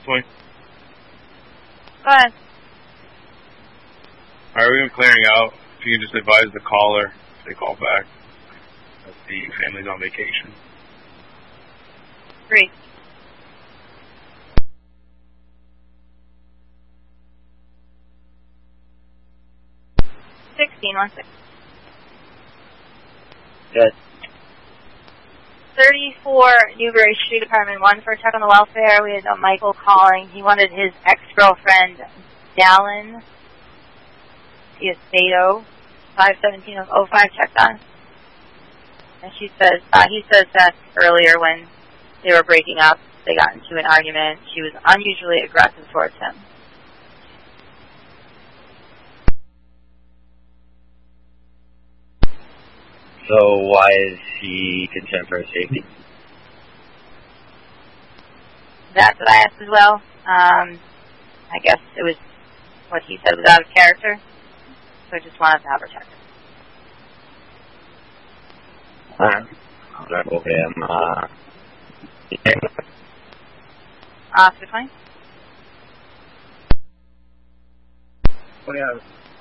point? Go ahead. Alright, we've been clearing out. If you can just advise the caller if they call back that the family's on vacation. Great. 16. Good. 34 Newbury Street, Apartment 1 for a check on the welfare. We had Michael calling. He wanted his ex-girlfriend, Dallin Diastato, 517-05 checked on. And he says that earlier when they were breaking up, they got into an argument. She was unusually aggressive towards him. So why is he concerned for her safety? That's what I asked as well. I guess it was what he said was out of character. So I just wanted to have her checked. Alright. I'll drive over him. Oscar 20. Oh, yeah.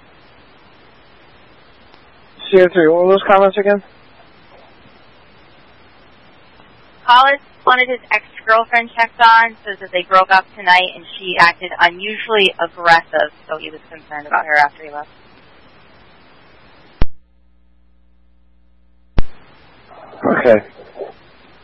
CA3, what were those comments again? Collis wanted his ex-girlfriend checked on, says that they broke up tonight and she acted unusually aggressive, so he was concerned about her after he left. Okay.